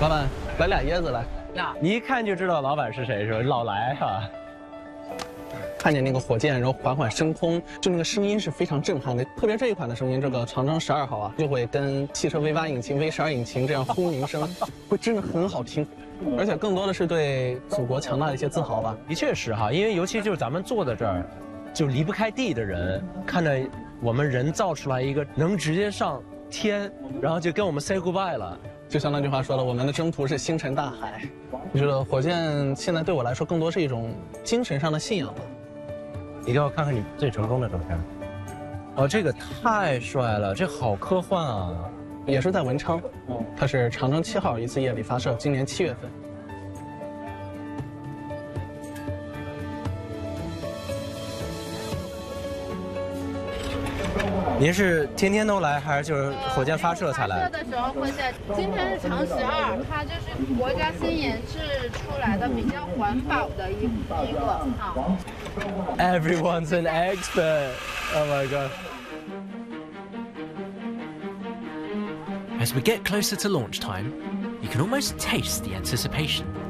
老板，来俩椰子来。 你一看就知道老板是谁，是吧？老来哈。 看见那个火箭，然后缓缓升空，就那个声音是非常震撼的。特别这一款的声音，这个长征12号啊，就会跟汽车 V8 引擎、V12 引擎这样轰鸣声，会真的很好听。而且更多的是对祖国强大的一些自豪吧。 的确是哈，因为尤其就是咱们坐在这儿，就离不开地的人，看着我们人造出来一个能直接上天，然后就跟我们 say goodbye 了。 就像那句话说的，我们的征途是星辰大海。我觉得火箭现在对我来说更多是一种精神上的信仰吧。 一定要看看你最成功的照片。哦，这个太帅了，这好科幻啊！ 也是在文昌，它是长征7号一次夜里发射，今年7月份。 您是天天都来，还是就是火箭发射才来？ 发射的时候会在，今天是长12，它就是国家新研制出来的比较环保的一个啊。 Everyone's an expert. Oh my god. As we get closer to launch time, you can almost taste the anticipation.